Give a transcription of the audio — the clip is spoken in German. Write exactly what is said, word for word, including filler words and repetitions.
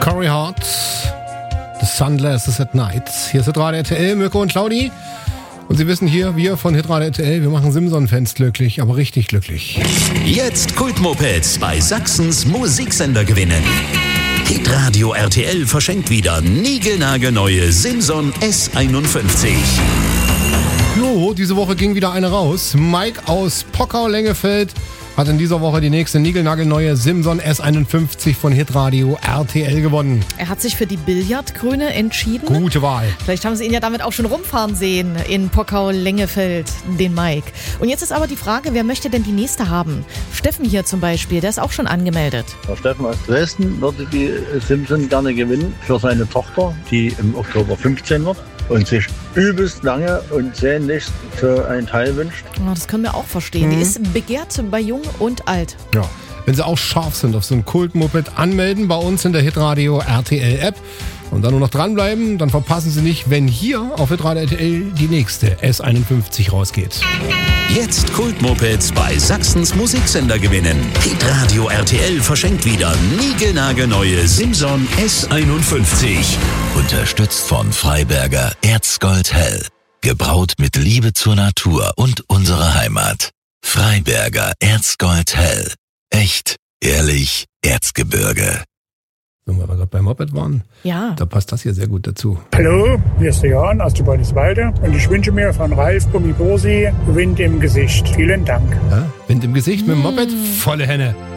Corey Hart, The Sunglasses at Night. Hier ist Hitradio R T L, Mirko und Claudi. Und Sie wissen hier, wir von Hitradio R T L, wir machen Simson-Fans glücklich, aber richtig glücklich. Jetzt Kultmopeds bei Sachsens Musiksender gewinnen. Hitradio R T L verschenkt wieder niegelnagelneue Simson S einundfünfzig. Jo, diese Woche ging wieder eine raus. Mike aus Pockau-Lengefeld hat in dieser Woche die nächste niegelnagelneue Simson S einundfünfzig von Hitradio R T L gewonnen. Er hat sich für die Billardgrüne entschieden. Gute Wahl. Vielleicht haben Sie ihn ja damit auch schon rumfahren sehen in Pockau-Lengefeld, den Mike. Und jetzt ist aber die Frage, wer möchte denn die nächste haben? Steffen hier zum Beispiel, der ist auch schon angemeldet. Der Steffen aus Dresden würde die Simson gerne gewinnen für seine Tochter, die im Oktober fünfzehn wird. Und sich übelst lange und sehnlichst für einen Teil wünscht. Oh, das können wir auch verstehen. Mhm. Die ist begehrt bei Jung und Alt. Ja, wenn Sie auch scharf sind auf so ein Kultmoped, anmelden bei uns in der Hitradio R T L App. Und dann nur noch dranbleiben, dann verpassen Sie nicht, wenn hier auf Hitradio R T L die nächste S einundfünfzig rausgeht. Jetzt Kultmopeds bei Sachsens Musiksender gewinnen. Hitradio R T L verschenkt wieder niegelnagelneue Simson S einundfünfzig. Unterstützt von Freiberger Erzgold Hell. Gebraut mit Liebe zur Natur und unserer Heimat. Freiberger Erzgold Hell. Echt, ehrlich, Erzgebirge. Wenn wir gerade beim Moped waren, ja, da passt das hier sehr gut dazu. Hallo, hier ist der Jan aus der Baldeswalde und ich wünsche mir von Ralf Gummi Bosi Wind im Gesicht. Vielen Dank. Ja, Wind im Gesicht mit dem Moped, volle Henne.